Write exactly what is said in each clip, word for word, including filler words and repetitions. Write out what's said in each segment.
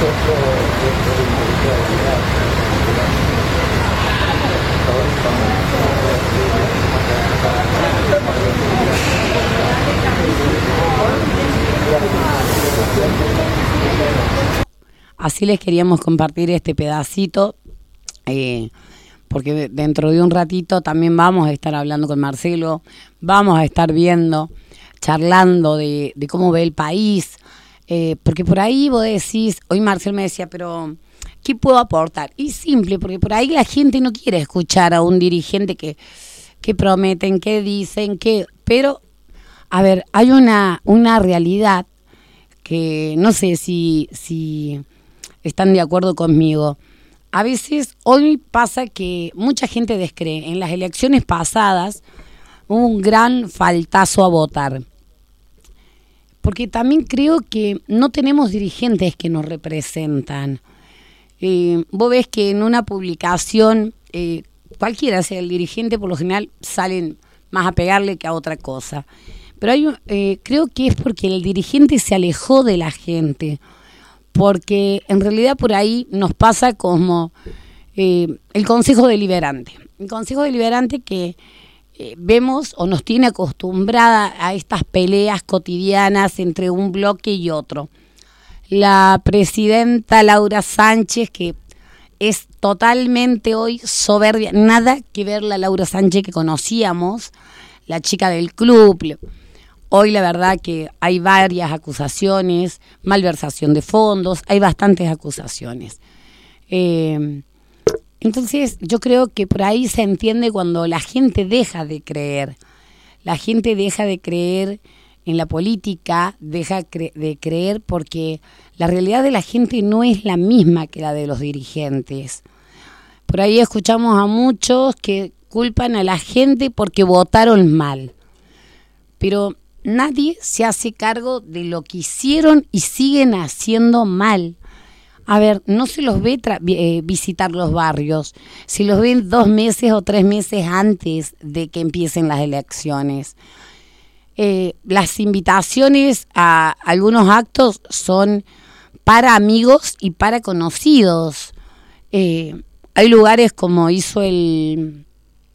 Así les queríamos compartir este pedacito, eh, porque dentro de un ratito también vamos a estar hablando con Marcelo, vamos a estar viendo, charlando de, de cómo ve el país, eh, porque por ahí vos decís, hoy Marcelo me decía, pero ¿qué puedo aportar? Y simple, porque por ahí la gente no quiere escuchar a un dirigente que, que prometen, que dicen, que... Pero, a ver, hay una, una realidad que no sé si... si están de acuerdo conmigo. A veces hoy pasa que mucha gente descree. En las elecciones pasadas hubo un gran faltazo a votar. Porque también creo que no tenemos dirigentes que nos representan. Eh, vos ves que en una publicación, eh, cualquiera sea el dirigente, por lo general salen más a pegarle que a otra cosa. Pero hay, eh, creo que es porque el dirigente se alejó de la gente. Porque en realidad por ahí nos pasa como eh, el Consejo Deliberante. El Consejo Deliberante que eh, vemos o nos tiene acostumbrada a estas peleas cotidianas entre un bloque y otro. La presidenta Laura Sánchez, que es totalmente hoy soberbia, nada que ver la Laura Sánchez que conocíamos, la chica del club. Hoy la verdad que hay varias acusaciones, malversación de fondos, hay bastantes acusaciones. Eh, entonces yo creo que por ahí se entiende cuando la gente deja de creer. La gente deja de creer en la política, deja cre- de creer porque la realidad de la gente no es la misma que la de los dirigentes. Por ahí escuchamos a muchos que culpan a la gente porque votaron mal. Pero nadie se hace cargo de lo que hicieron y siguen haciendo mal. A ver, no se los ve tra- eh, visitar los barrios, se los ven dos meses o tres meses antes de que empiecen las elecciones. Eh, las invitaciones a algunos actos son para amigos y para conocidos. Eh, hay lugares como hizo el,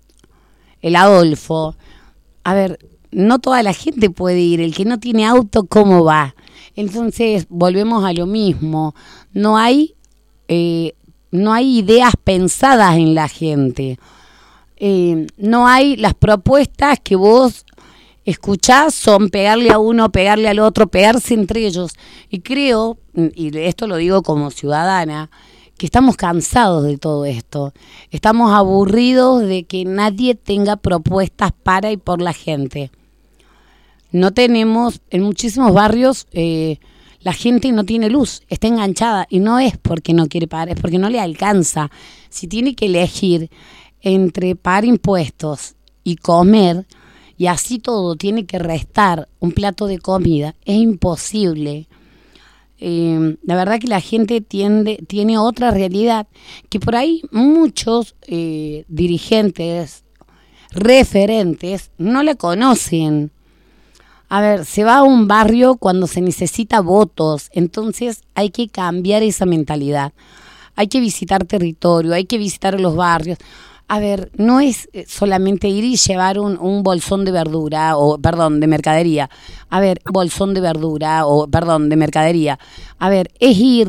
el Adolfo. A ver, no toda la gente puede ir, el que no tiene auto, ¿cómo va? Entonces volvemos a lo mismo, no hay, eh, no hay ideas pensadas en la gente, eh, no hay las propuestas que vos escuchás son pegarle a uno, pegarle al otro, pegarse entre ellos, y creo, y esto lo digo como ciudadana, que estamos cansados de todo esto, estamos aburridos de que nadie tenga propuestas para y por la gente. No tenemos, en muchísimos barrios, eh, la gente no tiene luz, está enganchada, y no es porque no quiere pagar, es porque no le alcanza. Si tiene que elegir entre pagar impuestos y comer, y así todo tiene que restar un plato de comida, es imposible. Eh, la verdad que la gente tiende, tiene otra realidad, que por ahí muchos eh, dirigentes, referentes, no la conocen. A ver, se va a un barrio cuando se necesita votos, entonces hay que cambiar esa mentalidad. Hay que visitar territorio, hay que visitar los barrios. A ver, no es solamente ir y llevar un, un bolsón de verdura, o perdón, de mercadería. A ver, bolsón de verdura, o perdón, de mercadería. A ver, es ir,